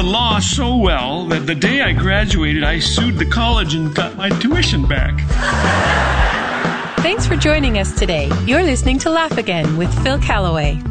law so well that the day I graduated, I sued the college and got my tuition back. Thanks for joining us today. You're listening to Laugh Again with Phil Callaway.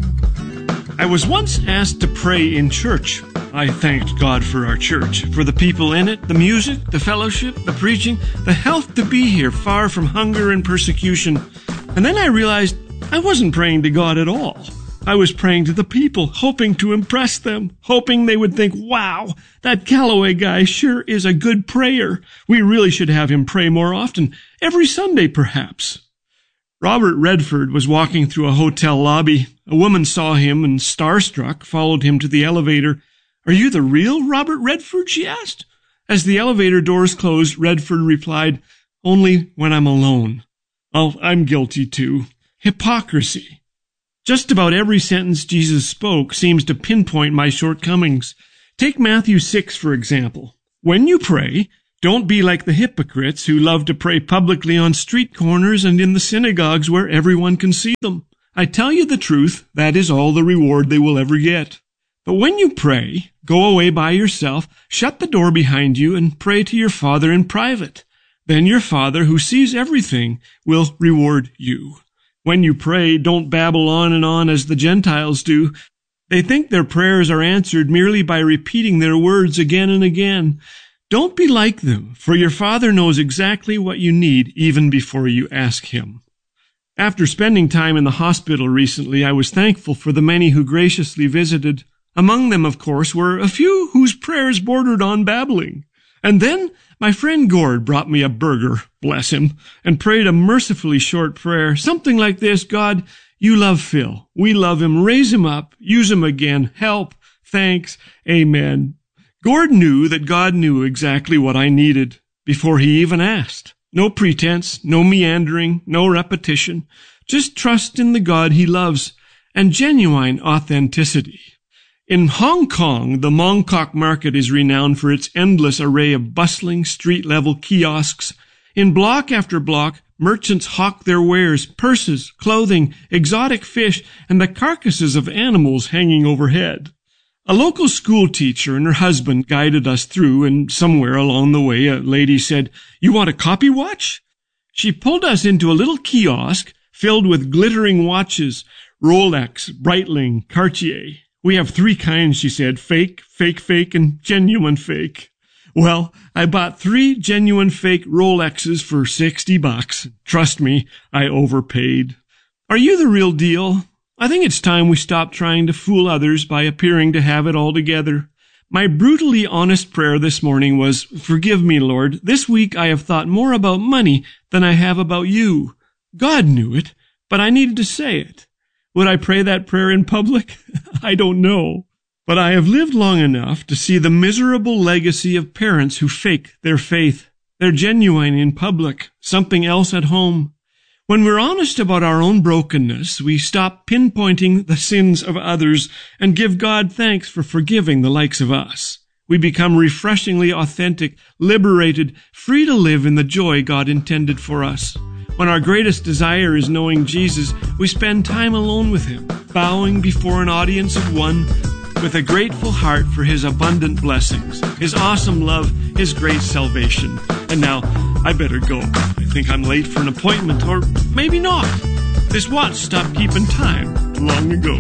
I was once asked to pray in church. I thanked God for our church, for the people in it, the music, the fellowship, the preaching, the health to be here, far from hunger and persecution. And then I realized I wasn't praying to God at all. I was praying to the people, hoping to impress them, hoping they would think, wow, that Callaway guy sure is a good prayer. We really should have him pray more often, every Sunday perhaps. Robert Redford was walking through a hotel lobby. A woman saw him and, starstruck, followed him to the elevator. "Are you the real Robert Redford?" she asked. As the elevator doors closed, Redford replied, "Only when I'm alone." Oh, I'm guilty too. Hypocrisy. Just about every sentence Jesus spoke seems to pinpoint my shortcomings. Take Matthew 6, for example. When you pray, don't be like the hypocrites who love to pray publicly on street corners and in the synagogues where everyone can see them. I tell you the truth, that is all the reward they will ever get. But when you pray, go away by yourself, shut the door behind you, and pray to your Father in private. Then your Father, who sees everything, will reward you. When you pray, don't babble on and on as the Gentiles do. They think their prayers are answered merely by repeating their words again and again. Don't be like them, for your Father knows exactly what you need even before you ask Him. After spending time in the hospital recently, I was thankful for the many who graciously visited. Among them, of course, were a few whose prayers bordered on babbling. And then my friend Gord brought me a burger, bless him, and prayed a mercifully short prayer, something like this: God, you love Phil. We love him. Raise him up. Use him again. Help. Thanks. Amen. Gord knew that God knew exactly what I needed before he even asked. No pretense, no meandering, no repetition. Just trust in the God he loves and genuine authenticity. In Hong Kong, the Mong Kok market is renowned for its endless array of bustling street-level kiosks. In block after block, merchants hawk their wares, purses, clothing, exotic fish, and the carcasses of animals hanging overhead. A local school teacher and her husband guided us through, and somewhere along the way a lady said, "You want a copy watch?" She pulled us into a little kiosk filled with glittering watches, Rolex, Breitling, Cartier. "We have 3 kinds," she said: fake, fake, fake, and genuine fake. Well, I bought 3 genuine fake Rolexes for $60. Trust me, I overpaid. Are you the real deal? I think it's time we stop trying to fool others by appearing to have it all together. My brutally honest prayer this morning was, "Forgive me, Lord. This week I have thought more about money than I have about you." God knew it, but I needed to say it. Would I pray that prayer in public? I don't know. But I have lived long enough to see the miserable legacy of parents who fake their faith. They're genuine in public, something else at home. When we're honest about our own brokenness, we stop pinpointing the sins of others and give God thanks for forgiving the likes of us. We become refreshingly authentic, liberated, free to live in the joy God intended for us. When our greatest desire is knowing Jesus, we spend time alone with Him, bowing before an audience of one, with a grateful heart for His abundant blessings, His awesome love, His great salvation. And now, I better go. I think I'm late for an appointment, or maybe not. This watch stopped keeping time long ago.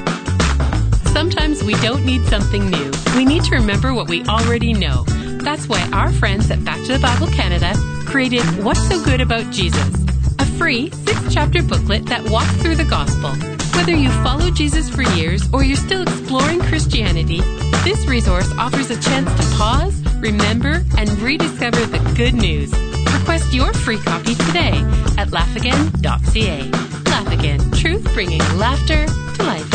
Sometimes we don't need something new. We need to remember what we already know. That's why our friends at Back to the Bible Canada created What's So Good About Jesus, a free 6-chapter booklet that walks through the gospel. Whether you follow Jesus for years or you're still exploring Christianity, this resource offers a chance to pause, remember, and rediscover the good news. Request your free copy today at laughagain.ca. Laugh Again, truth bringing laughter to life.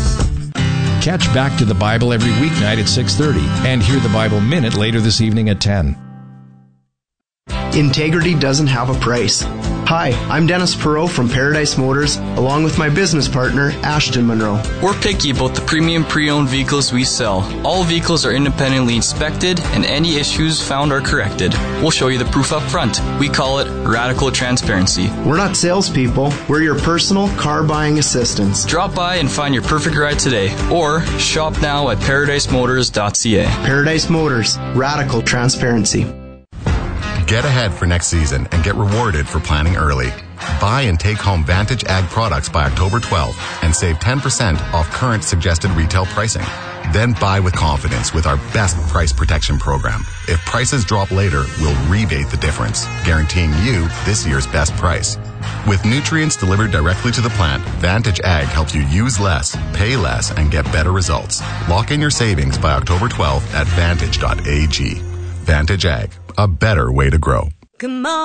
Catch Back to the Bible every weeknight at 6:30 and hear the Bible Minute later this evening at 10. Integrity doesn't have a price. Hi, I'm Dennis Perot from Paradise Motors, along with my business partner, Ashton Monroe. We're picky about the premium pre-owned vehicles we sell. All vehicles are independently inspected, and any issues found are corrected. We'll show you the proof up front. We call it radical transparency. We're not salespeople. We're your personal car buying assistants. Drop by and find your perfect ride today, or shop now at ParadiseMotors.ca. Paradise Motors, radical transparency. Get ahead for next season and get rewarded for planning early. Buy and take home Vantage Ag products by October 12th and save 10% off current suggested retail pricing. Then buy with confidence with our best price protection program. If prices drop later, we'll rebate the difference, guaranteeing you this year's best price. With nutrients delivered directly to the plant, Vantage Ag helps you use less, pay less, and get better results. Lock in your savings by October 12th at vantage.ag. Vantage Ag, a better way to grow. Come on.